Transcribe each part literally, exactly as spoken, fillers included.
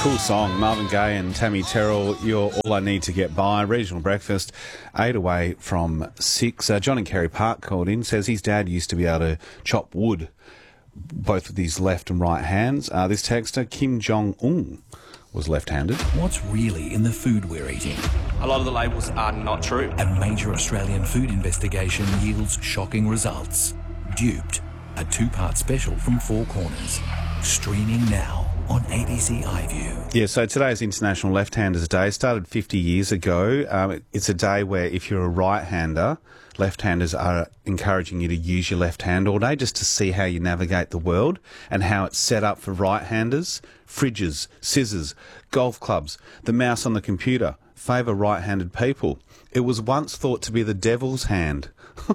Cool song. Marvin Gaye and Tammy Terrell, You're All I Need to Get By. Regional breakfast, eight away from six. Uh, John in Kerry Park called in, says his dad used to be able to chop wood, both with his left and right hands. Uh, this texter, Kim Jong-un, was left-handed. What's really in the food we're eating? A lot of the labels are not true. A major Australian food investigation yields shocking results. Duped, a two-part special from Four Corners. Streaming now on A B C iView. Yeah, so today is International Left-Handers Day. It started fifty years ago. Um, it's a day where if you're a right-hander, left-handers are encouraging you to use your left hand all day just to see how you navigate the world and how it's set up for right-handers. Fridges, scissors, golf clubs, the mouse on the computer favour right-handed people. It was once thought to be the devil's hand.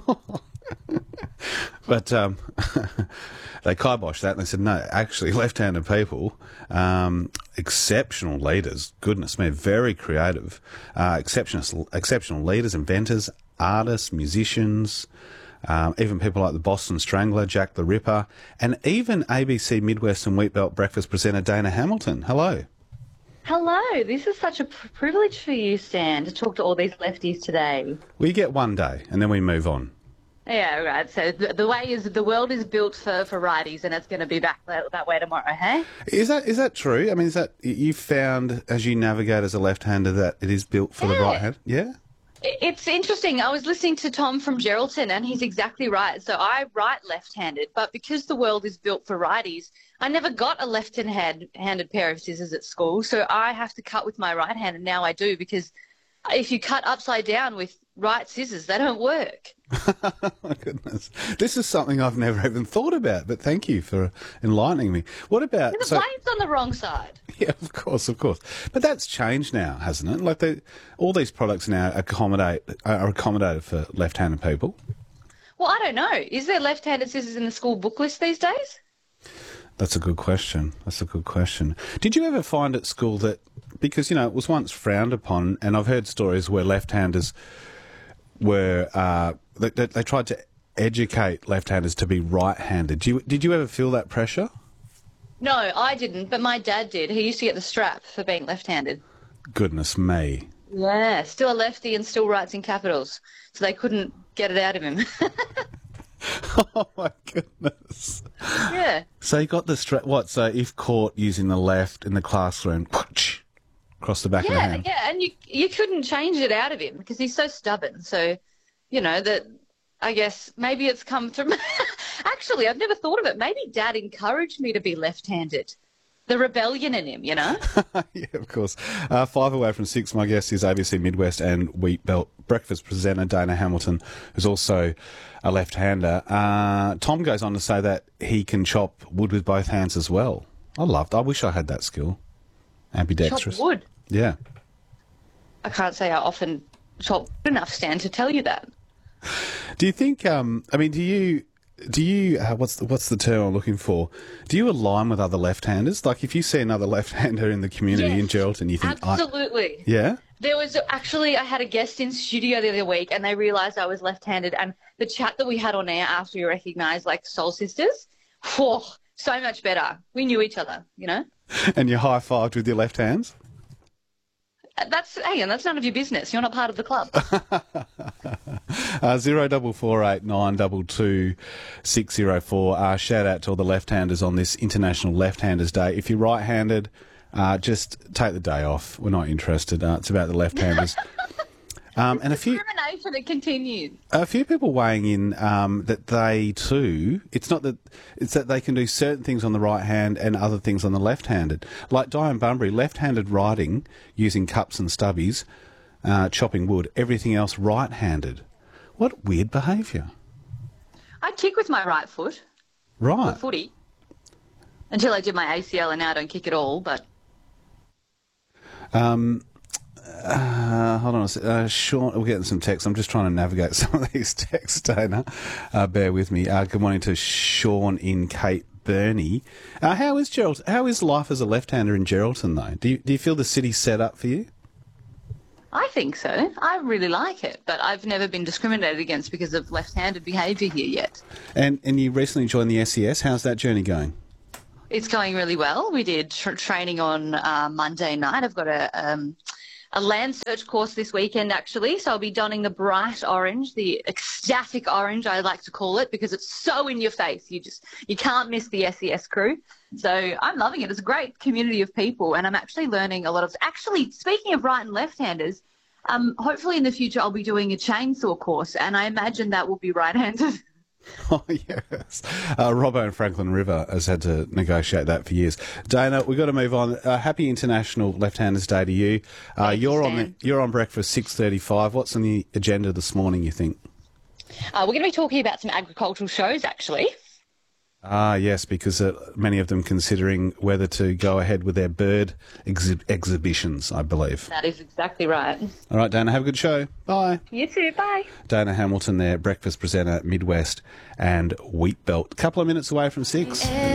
But um, they kiboshed that and they said, no, actually, left-handed people, um, exceptional leaders, goodness me, very creative, uh, exceptional, exceptional leaders, inventors, artists, musicians, um, even people like the Boston Strangler, Jack the Ripper, and even A B C Midwest and Wheatbelt breakfast presenter Dana Hamilton. Hello. Hello, this is such a privilege for you, Stan, to talk to all these lefties today. We get one day and then we move on. Yeah, right. So the, the way is the world is built for, for righties, and it's going to be back that, that way tomorrow, hey? Is that is that true? I mean, is that you found as you navigate as a left-hander that it is built for Yeah. the right hand? Yeah. It's interesting. I was listening to Tom from Geraldton, and he's exactly right. So I write left-handed, but because the world is built for righties, I never got a left-handed pair of scissors at school, so I have to cut with my right hand, and now I do, because if you cut upside down with right scissors, they don't work. My goodness. This is something I've never even thought about, but thank you for enlightening me. What about... The so, blade's on the wrong side. yeah, of course, of course. But that's changed now, hasn't it? Like, they, all these products now accommodate are accommodated for left-handed people. Well, I don't know. Is there left-handed scissors in the school book list these days? That's a good question. That's a good question. Did you ever find at school that, because, you know, it was once frowned upon, and I've heard stories where left-handers were, uh, they, they, they tried to educate left-handers to be right-handed. Did you, did you ever feel that pressure? No, I didn't, but my dad did. He used to get the strap for being left-handed. Goodness me. Yeah, still a lefty and still writes in capitals, so they couldn't get it out of him. Oh, my goodness. Yeah. So you got the strap, what, so if caught using the left in the classroom, across the back of the Yeah, hand? yeah, and you you couldn't change it out of him because he's so stubborn. So, you know, that I guess maybe it's come from... Actually, I've never thought of it. Maybe Dad encouraged me to be left-handed. The rebellion in him, you know? Yeah, of course. Uh, five away from six, my guest is A B C Midwest and Wheatbelt breakfast presenter Dana Hamilton, who's also a left-hander. Uh, Tom goes on to say that he can chop wood with both hands as well. I loved. I wish I had that skill. Ambidextrous. Chop wood. Yeah. I can't say I often chop wood enough, Stan, to tell you that. Do you think? Um, I mean, do you? Do you? Uh, what's the, what's the term I'm looking for? Do you align with other left-handers? Like, if you see another left-hander in the community Yes, in Geraldton, you think, absolutely. I, yeah. There was actually, I had a guest in studio the other week, and they realised I was left-handed, and the chat that we had on air after we recognised, like, soul sisters, whew, so much better. We knew each other, you know? And you high-fived with your left hands? That's, hang on, that's none of your business. You're not part of the club. uh, zero double four eight nine double two six zero four. Uh, shout out to all the left-handers on this International Left-Handers Day. If you're right-handed, uh, just take the day off. We're not interested. Uh, it's about the left-handers. Um, and a few Discrimination, it continues. a few people weighing in um, that they too. It's not that it's that they can do certain things on the right hand and other things on the left-handed. Like Diane Bunbury, left-handed writing using cups and stubbies, uh, chopping wood. Everything else right-handed. What weird behaviour. I kick with my right foot, Right. footy, until I did my A C L, and now I don't kick at all. But Um. Uh, hold on a sec. Uh, Sean, we're getting some text. I'm just trying to navigate some of these texts, Dana. Uh, bear with me. Uh, good morning to Sean in Cape Burney. Uh, how is Gerald? How is life as a left-hander in Geraldton, though? Do you, do you feel the city's set up for you? I think so. I really like it, but I've never been discriminated against because of left-handed behaviour here yet. And and you recently joined the S E S. How's that journey going? It's going really well. We did tr- training on uh, Monday night. I've got a um, a land search course this weekend, actually. So I'll be donning the bright orange, the ecstatic orange, I like to call it, because it's so in your face. You just you can't miss the S E S crew. So I'm loving it. It's a great community of people, and I'm actually learning a lot of. Actually, speaking of right and left-handers, um, hopefully in the future I'll be doing a chainsaw course, and I imagine that will be right-handed. Oh, yes. Uh, Robbo and Franklin River has had to negotiate that for years. Dana, we've got to move on. Uh, happy International Left-Handers Day to you. Uh, Thank you're you, on the, you're on breakfast six thirty-five. What's on the agenda this morning, you think? Uh, we're going to be talking about some agricultural shows, actually. Ah, yes, because uh, many of them considering whether to go ahead with their bird exhi- exhibitions, I believe. That is exactly right. All right, Dana, have a good show. Bye. You too. Bye. Dana Hamilton there, breakfast presenter, Midwest and Wheatbelt. A couple of minutes away from six.